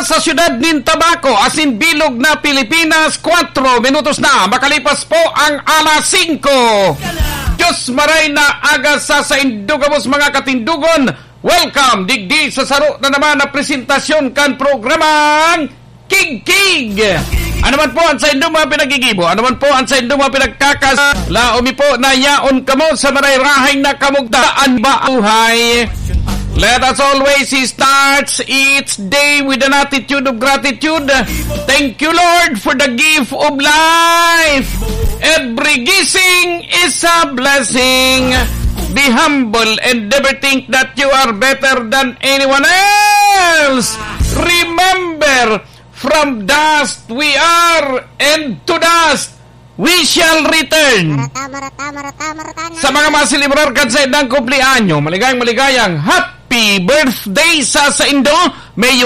sa siyudad ng Tabaco, asin bilog na Pilipinas, 4 minutos na. Makalipas po ang alas 5. Diyos maray na aga sa indugamos mga katindugon. Welcome, digdi sa saro na naman na presentasyon kan programang Kig-Kig. Ano man po ang sa indong mga pinagigibo, ano man po ang sa indong mga pinagkakas, laomi po na yaon kamo sa marayrahay na kamugdaan ba uhay. Let us always start each day with an attitude of gratitude. Thank you, Lord, for the gift of life. Every gising is a blessing. Be humble and never think that you are better than anyone else. Remember, from dust we are, and to dust we shall return. Sa mga masilibrar kan sa idang kumplianyo, maligayang happy birthday sa Indo. May